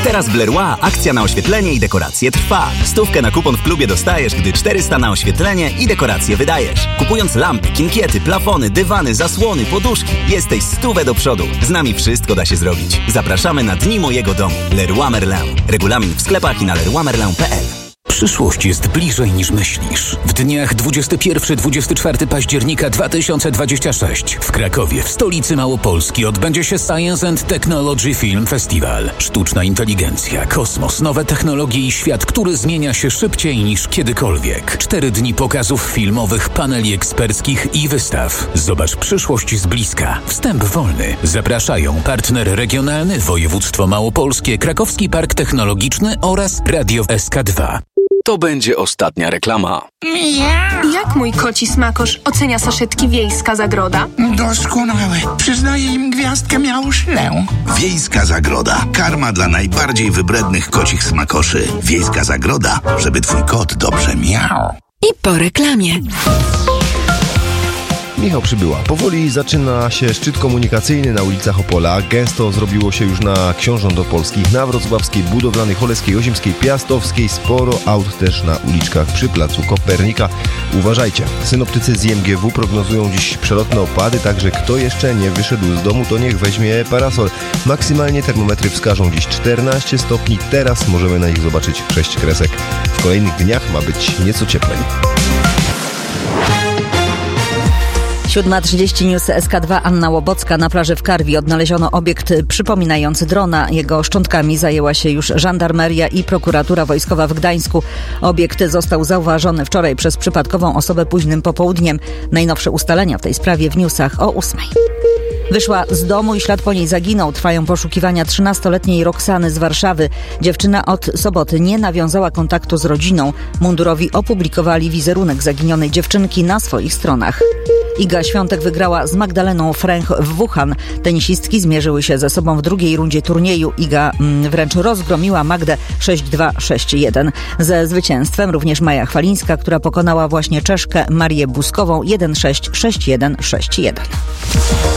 Teraz w Leroy akcja na oświetlenie i dekoracje trwa. 100 na kupon w klubie dostajesz, gdy 400 na oświetlenie i dekoracje wydajesz. Kupując lampy, kinkiety, plafony, dywany, zasłony, poduszki, jesteś 100 do przodu. Z nami wszystko da się zrobić. Zapraszamy na Dni Mojego Domu. Leroy Merlin. Regulamin w sklepach i na leroymerlin.pl. Przyszłość jest bliżej niż myślisz. W dniach 21-24 października 2026 w Krakowie, w stolicy Małopolski, odbędzie się Science and Technology Film Festival. Sztuczna inteligencja, kosmos, nowe technologie i świat, który zmienia się szybciej niż kiedykolwiek. 4 dni pokazów filmowych, paneli eksperckich i wystaw. Zobacz przyszłość z bliska. Wstęp wolny. Zapraszają partner regionalny, województwo małopolskie, Krakowski Park Technologiczny oraz Radio SK2. To będzie ostatnia reklama. Jak mój koci smakosz ocenia saszetki Wiejska Zagroda? Doskonałe. Przyznaję im gwiazdkę miałuszlę. Wiejska Zagroda. Karma dla najbardziej wybrednych kocich smakoszy. Wiejska Zagroda, żeby twój kot dobrze miał. I po reklamie. Michał Przybyła. Powoli zaczyna się szczyt komunikacyjny na ulicach Opola. Gęsto zrobiło się już na Książąt Opolskich, na Wrocławskiej, Budowlanej, Choleckiej, Ozimskiej, Piastowskiej. Sporo aut też na uliczkach przy placu Kopernika. Uważajcie, synoptycy z IMGW prognozują dziś przelotne opady, także kto jeszcze nie wyszedł z domu, to niech weźmie parasol. Maksymalnie termometry wskażą dziś 14 stopni, teraz możemy na nich zobaczyć 6 kresek. W kolejnych dniach ma być nieco cieplej. 7:30 News SK2. Anna Łobocka. Na plaży w Karwi odnaleziono obiekt przypominający drona. Jego szczątkami zajęła się już żandarmeria i prokuratura wojskowa w Gdańsku. Obiekt został zauważony wczoraj przez przypadkową osobę późnym popołudniem. Najnowsze ustalenia w tej sprawie w newsach o 8:00. Wyszła z domu i ślad po niej zaginął. Trwają poszukiwania 13-letniej Roxany z Warszawy. Dziewczyna od soboty nie nawiązała kontaktu z rodziną. Mundurowi opublikowali wizerunek zaginionej dziewczynki na swoich stronach. Iga Świątek wygrała z Magdaleną Fręch w Wuhan. Tenisistki zmierzyły się ze sobą w drugiej rundzie turnieju. Iga wręcz rozgromiła Magdę 6-2, 6-1. Ze zwycięstwem również Maja Chwalińska, która pokonała właśnie Czeszkę Marię Buskową 1-6, 6-1, 6-1.